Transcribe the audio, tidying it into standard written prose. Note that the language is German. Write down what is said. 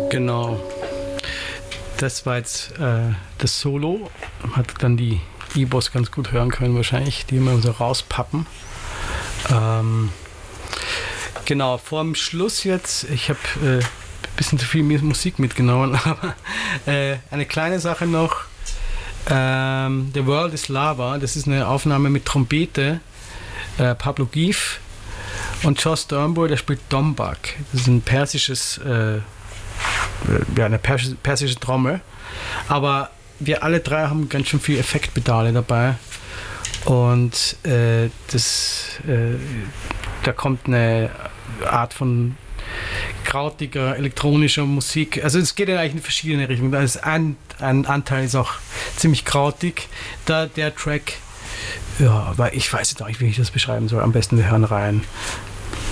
Genau. Das war jetzt das Solo. Hat dann die E-Boss ganz gut hören können wahrscheinlich, die immer so rauspappen. Genau, vorm Schluss jetzt, ich habe ein bisschen zu viel Musik mitgenommen, aber eine kleine Sache noch. The World is Lava, das ist eine Aufnahme mit Trompete, Pablo Gif und Joss Sternbull, der spielt Dombak. Das ist ein persisches, eine persische Trommel, aber wir alle drei haben ganz schön viel Effektpedale dabei und da kommt eine Art von krautiger, elektronischer Musik. Also es geht ja eigentlich in verschiedene Richtungen. Da ist ein Anteil ist auch ziemlich krautig. Der Track, ja, aber ich weiß jetzt auch nicht, wie ich das beschreiben soll. Am besten wir hören rein.